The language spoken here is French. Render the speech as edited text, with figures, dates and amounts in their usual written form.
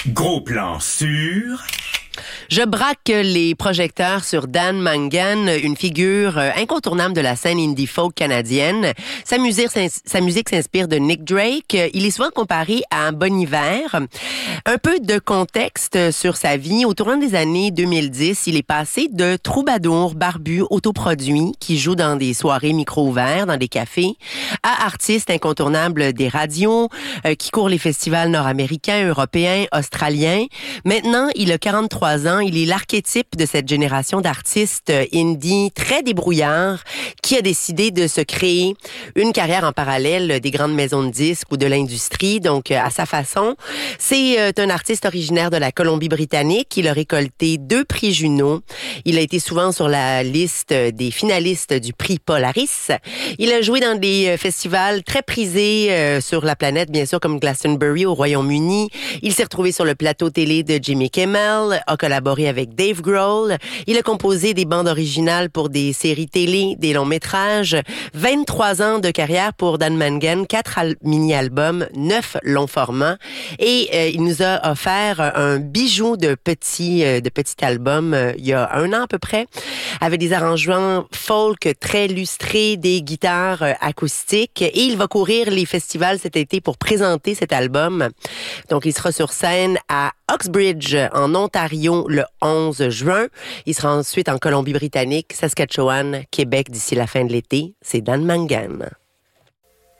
Gros plan sur... Je braque les projecteurs sur Dan Mangan, une figure incontournable de la scène indie folk canadienne. Sa musique s'inspire de Nick Drake. Il est souvent comparé à Bon Iver. Un peu de contexte sur sa vie. Au tournant des années 2010, il est passé de troubadour barbu autoproduit qui joue dans des soirées micro ouverts, dans des cafés, à artiste incontournable des radios, qui court les festivals nord-américains, européens, australiens. Maintenant, il a 43 ans. Il est l'archétype de cette génération d'artistes indie très débrouillards qui a décidé de se créer une carrière en parallèle des grandes maisons de disques ou de l'industrie, donc à sa façon. C'est un artiste originaire de la Colombie-Britannique. Il a récolté 2 prix Juno. Il a été souvent sur la liste des finalistes du prix Polaris. Il a joué dans des festivals très prisés sur la planète, bien sûr, comme Glastonbury au Royaume-Uni. Il s'est retrouvé sur le plateau télé de Jimmy Kimmel, a collaboré avec Dave Grohl. Il a composé des bandes originales pour des séries télé, des longs métrages. 23 ans de carrière pour Dan Mangan, 4 mini-albums, 9 longs formats. Et il nous a offert un bijou de petit album il y a 1 an à peu près, avec des arrangements folk très lustrés, des guitares acoustiques. Et il va courir les festivals cet été pour présenter cet album. Donc, il sera sur scène à Oxbridge, en Ontario, le 11 juin. Il sera ensuite en Colombie-Britannique, Saskatchewan, Québec d'ici la fin de l'été. C'est Dan Mangan.